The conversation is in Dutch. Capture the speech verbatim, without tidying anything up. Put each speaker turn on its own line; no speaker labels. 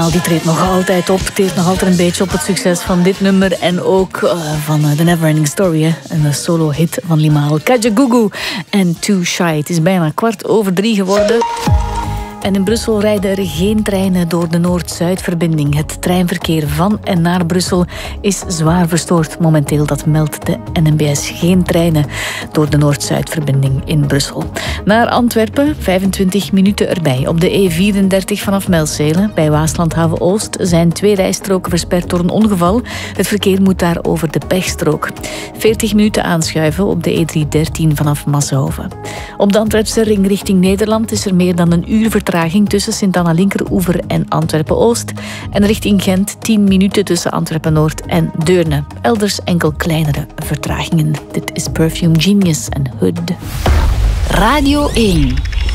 Die treedt nog altijd op, teert nog altijd een beetje op het succes van dit nummer en ook uh, van uh, The Neverending Story, hè? Een solo-hit van Limahl. Kajagoogoo en Too Shy. Het is bijna kwart over drie geworden. En in Brussel rijden er geen treinen door de Noord-Zuid-verbinding. Het treinverkeer van en naar Brussel is zwaar verstoord momenteel. Dat meldt de N M B S. Geen treinen door de Noord-Zuid-verbinding in Brussel. Naar Antwerpen, vijfentwintig minuten erbij. Op de E vierendertig vanaf Melzele, bij Waaslandhaven Oost, zijn twee rijstroken versperd door een ongeval. Het verkeer moet daar over de pechstrook. veertig minuten aanschuiven op de E driehonderddertien vanaf Massenhoven. Op de Antwerpse ring richting Nederland is er meer dan een uur vertraging tussen Sint-Anna Linkeroever en Antwerpen-Oost. En richting Gent tien minuten tussen Antwerpen-Noord en Deurne. Elders enkel kleinere vertragingen. Dit is Perfume Genius en Hood.
Radio één.